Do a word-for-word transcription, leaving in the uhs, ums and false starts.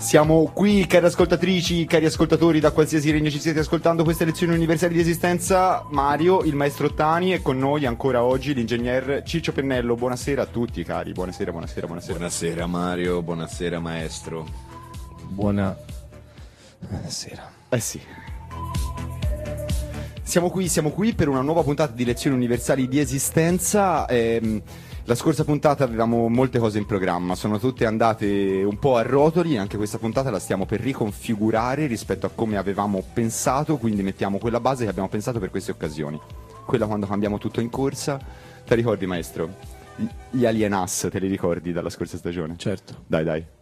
Siamo qui, cari ascoltatrici, cari ascoltatori da qualsiasi regno ci siete ascoltando queste lezioni universali di esistenza. Mario, il maestro Ottani, e con noi ancora oggi l'ingegner Ciccio Pennello. Buonasera a tutti, cari. Buonasera, buonasera, buonasera. Buonasera Mario, buonasera maestro. Buonasera. Eh sì. Siamo qui, siamo qui per una nuova puntata di lezioni universali di esistenza. Ehm, la scorsa puntata avevamo molte cose in programma, sono tutte andate un po' a rotoli, anche questa puntata la stiamo per riconfigurare rispetto a come avevamo pensato, quindi mettiamo quella base che abbiamo pensato per queste occasioni. Quella quando cambiamo tutto in corsa. Te ricordi, maestro? Gli Alienas, te li ricordi dalla scorsa stagione? Certo. Dai, dai.